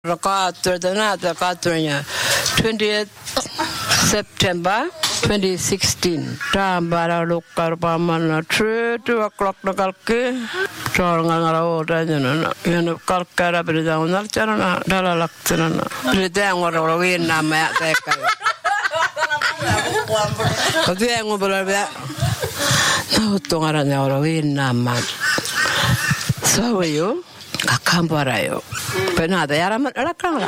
Rakaturnya 20th September 2016 tambara lokar pamana 2 o'clock nakalke sorangal orangana yana kalkara berdaunal carana dalalaktana berdaung orang nama teka kau yang ngobrol ya nah tungarannya orang nama sawayo kakambarayo penada ya ramat rakang lah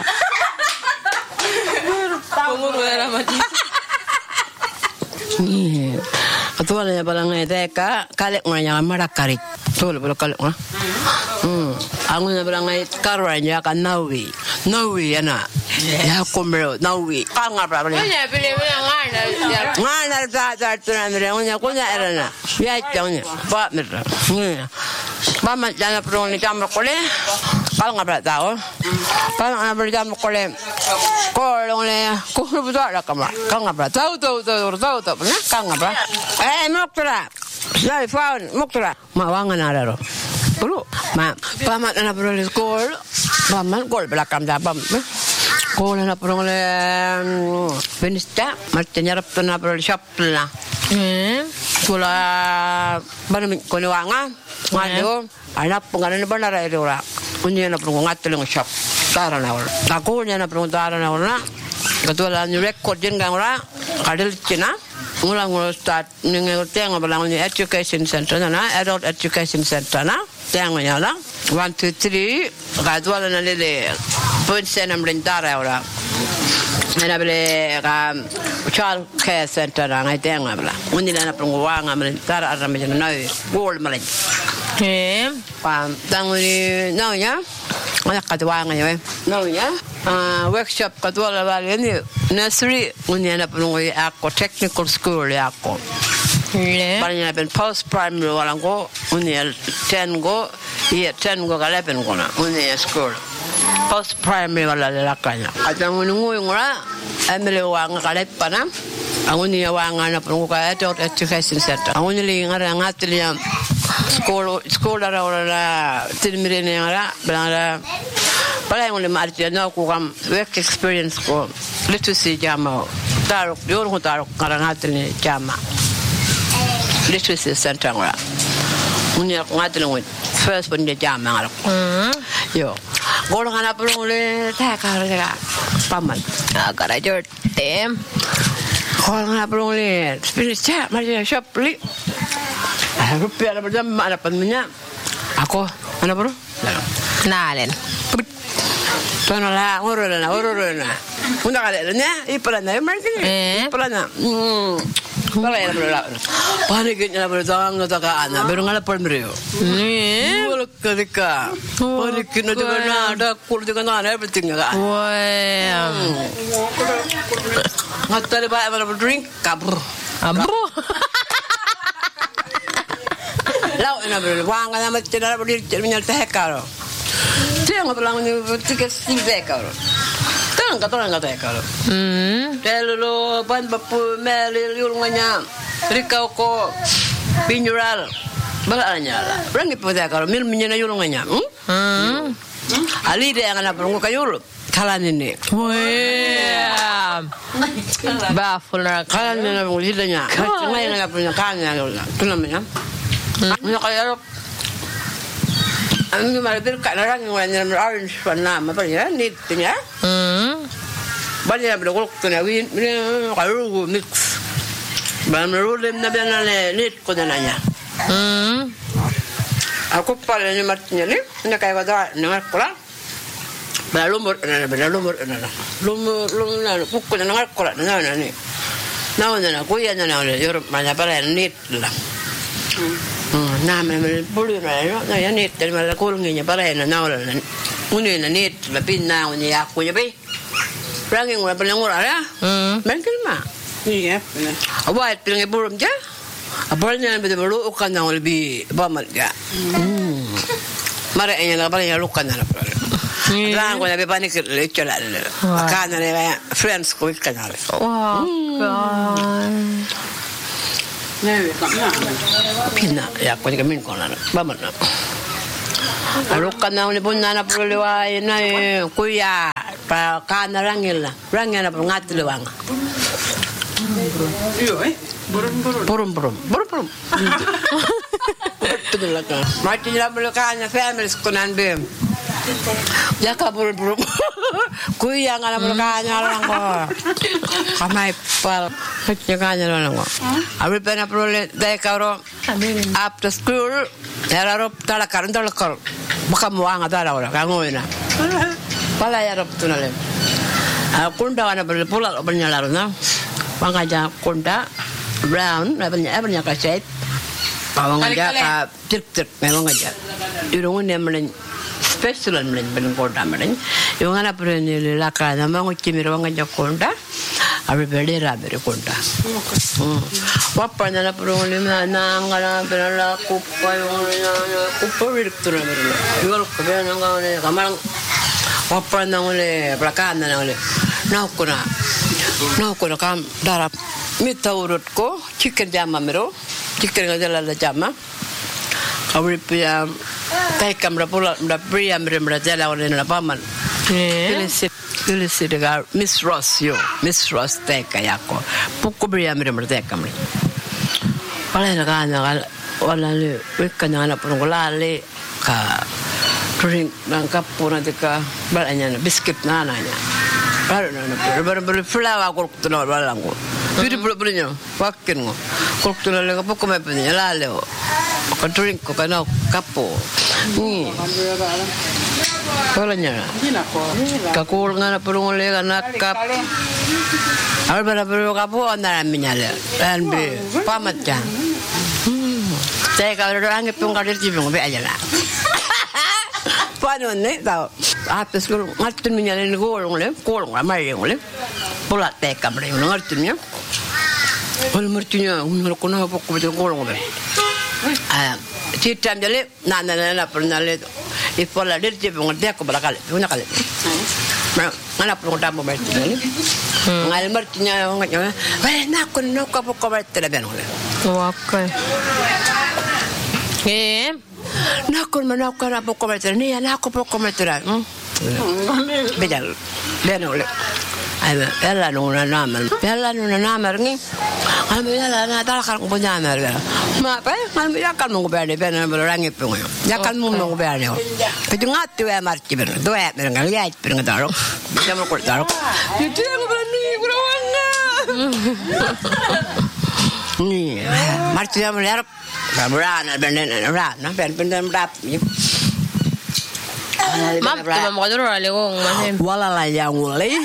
umur ramat ni atualnya barangnya teka kalek nganya marakarit tol bro kalek ah angunnya barangnya karwanya kan nawi yana ya komero nawi kanga berapa ni ya pilih ngana ta tunan kunya erana ya jangan pak merah mama jangan perlu ni jam berkoleh kalau nggak tahu kalau nggak berjam berkoleh kalau betul ada kamar kalau nggak tahu pernah kalau nggak muktura saya found muktura mawangan ada loh dulu paman anak perlu sekolah paman gol belakang dabam sekolah anak perlu penista macam nyarap anak perlu shop lah sekolah baru konewangan ngado anak penganan benar itu orang punya anak perlu ngatel ngshop taran awal takunya anak perlu taran awal na ketua new record jengang orang kadal cina ngulang start nengen tiang balangnya education center na adult education center na tiangnya lah 1 2 3 kadua na lele point senam lentara orang mana boleh child care center ngai tiang abla unila na perlu wang amelentara arame jana gold maleng pam tanguni naunya anak kadua ngai naunya workshop kadua la bali ni nursery unia na perlu aku technical school aku banyak ben post primary walang ko unia 10 go 10 go 11 go na unia school post primary wala lakanya atang ngungu ngora amele wang kalet pana anguni wanga na perlu ka adult education center anguni li ngara ngatli school ara tilmire ne ngara bala pala ngule marti na ko kam work experience ko literacy jama tarok yor ko tarok ngara ngatli jama literacy center ngara nguni ngatli ngut first pun dia jama ngara yo golong anak perlu le tak ada paman agak aja tem golong anak perlu le finish cak macam shop beli rupiah ada berjam ada pennya aku anak perlu nalen tuan lah urut unda kali ni ipalan ni macam ni ipalan Balai na berla. Panik na bertang na takaan. Pero ngala permrio. Wala kadika. Panik na na ada kul di kana everything nga. Ngatale ba ama drink kabur. Abro. Lau na berla. Wanga na matina berdi terminal teh karo. Tiang ngapalang ni tiket sibek karo. Orang kata kalau, kalau pan bapu melil yulungnya, rikau ko pinjural, balanya lah. Berang itu pada kalau mil menyena yulungnya, ali dia yang anak perlu kayul, kalan ini. Bafulah kalan ini perlu hidupnya, macam mana yang punya kalannya, tu namanya. Punya kayal. Ami malah kat orang yang orange warna apa ya, nitnya. Banyak berlaku kena win, kalau mix. Baru lem nabi nane nit kau nanya. Aku paling ni matnya ni, nak kaya kata nengar kola. Lumur, pukul nengar kola nana ni. Nana aku ya nana orang mana paling nit lah. Nama bulu na ya nit dari mana kulungnya paling nana orang. Uni na nit, tapi na uni aku je be. Rangi ngura paling ngura ya. Mungkin mah. Iya. Awak pilih burung je. Apalnya betul betul ukan yang lebih bamat ya. Mara ini lah paling lukan lah. Lang ko lebih panik lecture lah. Kan ada friends ko ikan lah. Wow. Pina ya ko ni kami ko na bamat na. Alukan na ulipon na napuliway na kuya pa kana rangil na pun ngatliwang. Burum. Betul lah kan. Mati dalam belakangnya family sekunan bem. Jaka burum. Kuya ngana belakangnya orang ko. Kamay pal. Kanya orang ko. Abi pena prole dai karo. After school yararo talakar. Baka muanga tala ora kangoina. Pala yarop tunale. Kunda wana berpulak bernyalaru na. Pangaja kunda brown abanya kaset. Bawang aja ka tik memang aja. Irungun yang melen special melen kunda melen. Yung ana prenele laka na mangu kimiro aja kunda. Abi bedera bere kunda. Wapa na prole na ngala berala kupa yung kupa virtura bere. Yol ko be na ngale kamarang wapa na ngale belakang na ngale. Nah kuna kam darap mita urut ko chicken jama mero chicken ngajala la jama kawri pia kai kamra pula mda pria mra jala ole na paman Tulis degar Miss Ross teka yako pukko pria mra teka mra wala na kana wala le wekana na pungolale ka drink nang kapuna deka balanya biscuit na nanya baru flower korkutuna balango piri punya wakin ngo korkutuna le kapoko me punya lale o ka drink ko kana kapo ni balanya ka kol ngana purung le kana kap al bara kapo andara minyale anbe pamatja teka orang ngepung kadir jibung be aja lah Paano ne tao apes ko ngatun niya le kolong amay le pula teka bre ngatun niya wal martinya ngol ko na pokko be kolong be titam jale na pernale ipola del je bon de ko balakale una kale ngana pun tambo be le ngal martinya nganya na ko no ko pokko be tele ben le okay Nakon manakon apa komentar ni anak aku komentar bedal benole ay bella nuna namar ni am bella na talakar ko namar ma pa man yakal mo berne ben rangi pungo yakal mo berne pero ngatu e marti ben do e ben ngal yait ben ngadaro jamo ko daro yute mo berne grawanga ni marti jamo yarap Rana rap ni. Mam tu mau dulu lah legong macam. Wala lah yang mulai.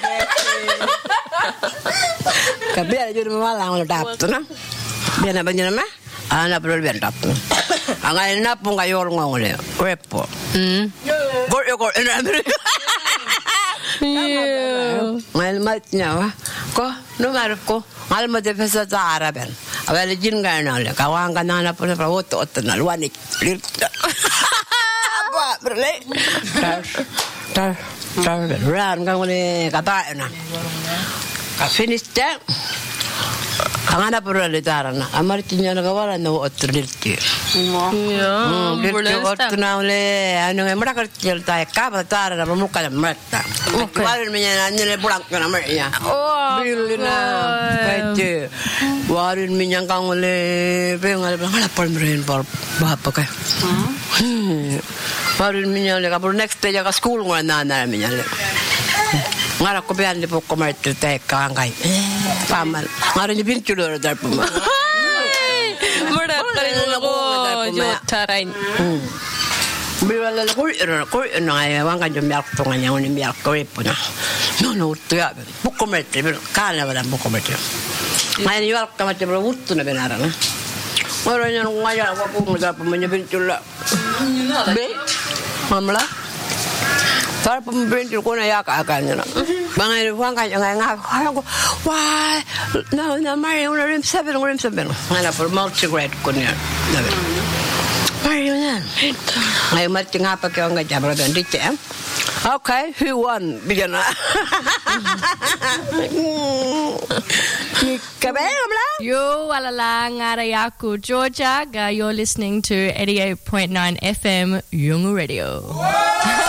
Kabel jadi malang ledap tu na. Biar apa jenis mah? Anak perlu biar dap tu. Angai nak pun kayu orang ngole. Repo. Gor enak. Ngal matnya wah. Ko nomor ko. Ngal mat defesa zara ben. Awal jin gana le kawan kana pun prawoto otna luanik. Apa berle? Tar ran ngone kata na. Ka finish ta. Angana purale tarana. Amartinya na kawala no otrilti. Ya, boleh otna le anu ngemra kertil ta ka batara na muka mata. Warin minya nyele pulang kana mernya. Oh, bilina. Baite. Warin minya kang le pengal ngala palmren par bapa ka. Warin minya le ka next day ka school ngana na minya le. Ngara ko bian le pokko marte te ka ngai. Pamal. Ngara ni bin chulo dar puma. Murah kali ko jotarain. Bila la ko ngai wanga jom yak to nganya oni yak ko epuna. No tu ya. Pokko marte kana wala pokko marte. Ngai ni yak ka mate bro uttu na benara na. Ora nyan ngaya ko mo da puma bin chulo. Be. Mamla. Tar pembintu ko na yak akan na. Bangai wanga nga ko wah na mari una rim seven. Ngala por multi grade ko niya. Ayun yan. Ngayon, mati nga pa kayo nga dyan, bro, dito, eh. Okay, who won? Bigyan na. Yo, walala ngarayaku, Georgia. You're listening to 88.9 FM, Young Radio.